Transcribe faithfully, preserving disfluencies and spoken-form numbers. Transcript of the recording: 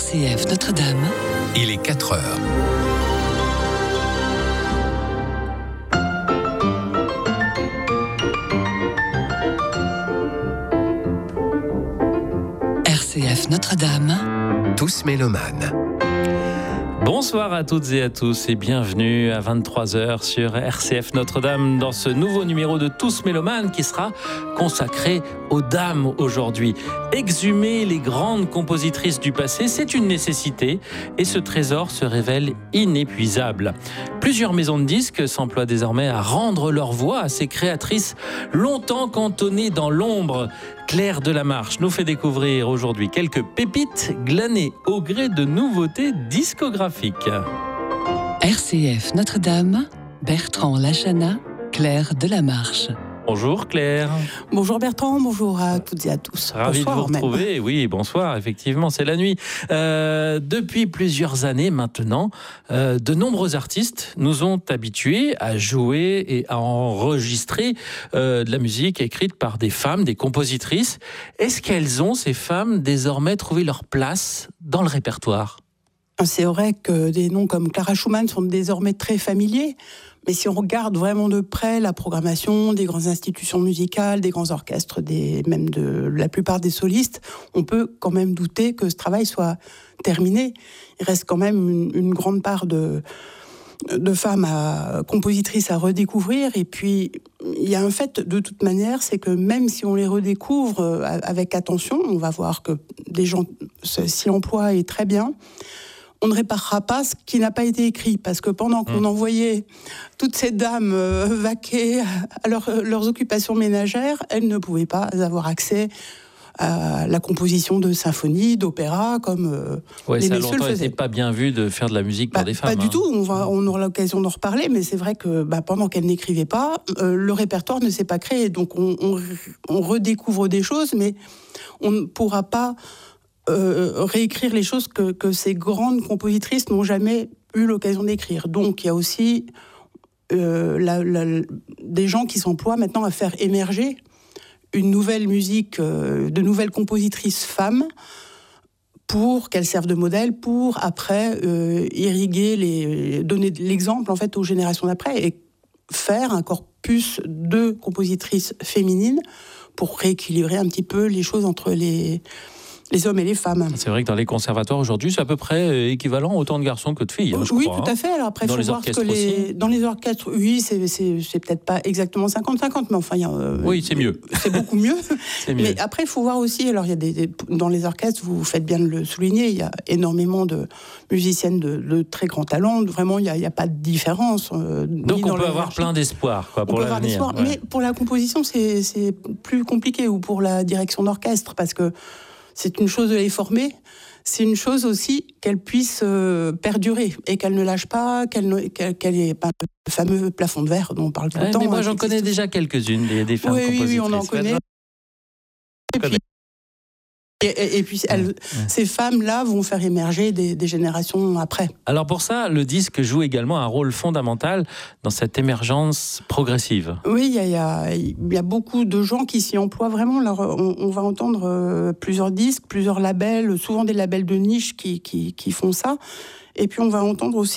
C F Notre-Dame. Il est quatre heures. R C F Notre-Dame. Tous mélomanes. Bonsoir à toutes et à tous et bienvenue à vingt-trois heures sur R C F Notre-Dame dans ce nouveau numéro de Tous mélomanes qui sera consacré aux dames aujourd'hui. Exhumer les grandes compositrices du passé, c'est une nécessité et ce trésor se révèle inépuisable. Plusieurs maisons de disques s'emploient désormais à rendre leur voix à ces créatrices longtemps cantonnées dans l'ombre. Claire Delamarche nous fait découvrir aujourd'hui quelques pépites glanées au gré de nouveautés discographiques. R C F Notre-Dame, Bertrand Lachana, Claire Delamarche. Bonjour Claire. Bonjour Bertrand, bonjour à toutes et à tous. Ravi bonsoir, de vous retrouver. Même. Oui, bonsoir. Effectivement, c'est la nuit. Euh, depuis plusieurs années maintenant, euh, de nombreux artistes nous ont habitués à jouer et à enregistrer euh, de la musique écrite par des femmes, des compositrices. Est-ce qu'elles ont, ces femmes, désormais trouvé leur place dans le répertoire ? C'est vrai que des noms comme Clara Schumann sont désormais très familiers. Mais si on regarde vraiment de près la programmation des grandes institutions musicales, des grands orchestres, des, même de la plupart des solistes, on peut quand même douter que ce travail soit terminé. Il reste quand même une, une grande part de, de femmes à, compositrices à redécouvrir. Et puis, il y a un fait, de toute manière, c'est que même si on les redécouvre avec attention, on va voir que des gens s'y emploient et très bien, on ne réparera pas ce qui n'a pas été écrit, parce que pendant qu'on mmh. envoyait toutes ces dames euh, vaquer à leur, leurs occupations ménagères, elles ne pouvaient pas avoir accès à la composition de symphonies, d'opéras, comme euh, ouais, les messieurs le faisaient. Ça a longtemps été pas bien vu de faire de la musique pour bah, des femmes. Pas hein. du tout, on, va, on aura l'occasion d'en reparler, mais c'est vrai que bah, pendant qu'elles n'écrivaient pas, euh, le répertoire ne s'est pas créé, donc on, on, on redécouvre des choses, mais on ne pourra pas Euh, réécrire les choses que, que ces grandes compositrices n'ont jamais eu l'occasion d'écrire. Donc il y a aussi euh, la, la, des gens qui s'emploient maintenant à faire émerger une nouvelle musique, euh, de nouvelles compositrices femmes, pour qu'elles servent de modèle, pour après euh, irriguer, les, donner l'exemple en fait aux générations d'après et faire un corpus de compositrices féminines pour rééquilibrer un petit peu les choses entre les les hommes et les femmes. C'est vrai que dans les conservatoires aujourd'hui, c'est à peu près équivalent autant de garçons que de filles, hein, je oui, crois. Oui, tout hein. à fait. Alors après, il faut voir que les... aussi. Dans les orchestres, oui, c'est, c'est, c'est peut-être pas exactement cinquante cinquante, mais enfin... Il y a, euh, oui, c'est mieux. C'est beaucoup mieux. c'est mieux. Mais après, il faut voir aussi, alors il y a des, des... Dans les orchestres, vous faites bien de le souligner, il y a énormément de musiciennes de, de très grand talent. Vraiment, il n'y a, a pas de différence. Euh, Donc on peut avoir hiérarchie. Plein d'espoir quoi, pour on l'avenir. Peut avoir ouais. Mais pour la composition, c'est, c'est plus compliqué, ou pour la direction d'orchestre, parce que c'est une chose de les former, c'est une chose aussi qu'elles puissent euh, perdurer et qu'elles ne lâchent pas, qu'elles ne, qu'elles, qu'elles aient pas le fameux plafond de verre dont on parle tout le ouais, temps. Mais moi, hein, j'en connais aussi. déjà quelques-unes, des, des femmes oui, compositrices. Oui, oui, on en connaît. Et puis, et, et, et puis elles, ouais. ces femmes-là vont faire émerger des, des générations après. Alors pour ça, le disque joue également un rôle fondamental dans cette émergence progressive. Oui, il y a, il y a, il y a beaucoup de gens qui s'y emploient vraiment. Alors, on, on va entendre euh, plusieurs disques, plusieurs labels, souvent des labels de niche qui, qui, qui font ça. Et puis on va entendre aussi